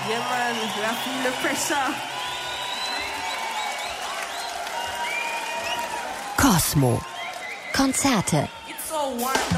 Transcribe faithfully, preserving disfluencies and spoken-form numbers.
Yeah, man, we are feeling the pressure. Cosmo. Konzerte. It's so warm.